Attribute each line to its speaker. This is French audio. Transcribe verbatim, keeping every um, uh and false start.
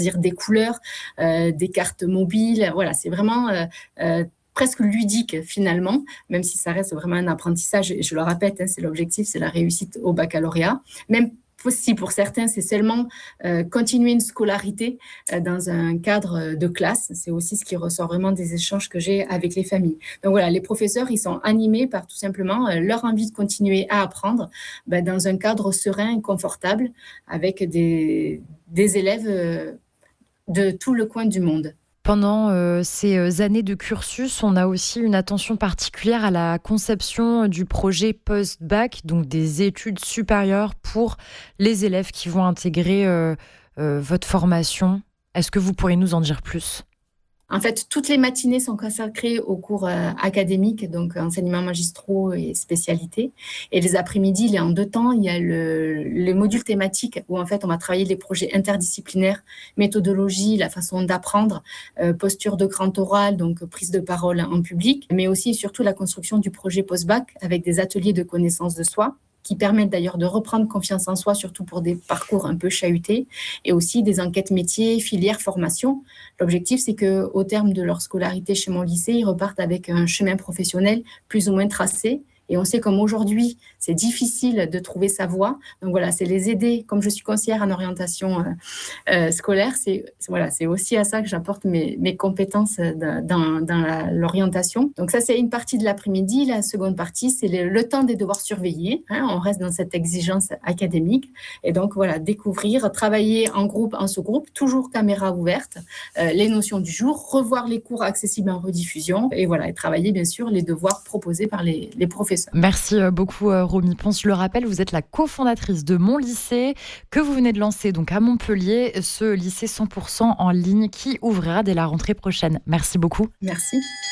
Speaker 1: dire des couleurs, euh, des cartes mobiles. Voilà, c'est vraiment euh, euh, presque ludique finalement, même si ça reste vraiment un apprentissage. Et je le répète, hein, c'est l'objectif, c'est la réussite au baccalauréat. Même si pour certains, c'est seulement euh, continuer une scolarité euh, dans un cadre de classe. C'est aussi ce qui ressort vraiment des échanges que j'ai avec les familles. Donc voilà, les professeurs, ils sont animés par tout simplement euh, leur envie de continuer à apprendre ben, dans un cadre serein et confortable avec des, des élèves euh, de tout le coin du monde.
Speaker 2: Pendant euh, ces années de cursus, on a aussi une attention particulière à la conception du projet post-bac, donc des études supérieures pour les élèves qui vont intégrer euh, euh, votre formation. Est-ce que vous pourriez nous en dire plus ?
Speaker 1: En fait, toutes les matinées sont consacrées aux cours euh, académiques, donc enseignements magistraux et spécialités. Et les après-midi, il y a en deux temps, il y a le, les modules thématiques où en fait on va travailler les projets interdisciplinaires, méthodologie, la façon d'apprendre, euh, posture de grand oral, donc prise de parole en public, mais aussi et surtout la construction du projet post-bac avec des ateliers de connaissance de soi, qui permettent d'ailleurs de reprendre confiance en soi, surtout pour des parcours un peu chahutés, et aussi des enquêtes métiers, filières, formation. L'objectif, c'est qu'au terme de leur scolarité chez mon lycée, ils repartent avec un chemin professionnel plus ou moins tracé. Et on sait comme aujourd'hui, c'est difficile de trouver sa voie. Donc voilà, c'est les aider. Comme je suis conseillère en orientation euh, euh, scolaire, c'est, c'est, voilà, c'est aussi à ça que j'apporte mes, mes compétences dans, dans la, l'orientation. Donc ça, c'est une partie de l'après-midi. La seconde partie, c'est le, le temps des devoirs surveillés. Hein, on reste dans cette exigence académique. Et donc voilà, découvrir, travailler en groupe, en sous-groupe, toujours caméra ouverte, euh, les notions du jour, revoir les cours accessibles en rediffusion et voilà, et travailler bien sûr les devoirs proposés par les, les professeurs.
Speaker 2: Merci beaucoup Romy Ponce. Je le rappelle, vous êtes la cofondatrice de Mon Lycée que vous venez de lancer donc à Montpellier, ce lycée cent pour cent en ligne qui ouvrira dès la rentrée prochaine. Merci beaucoup.
Speaker 1: Merci.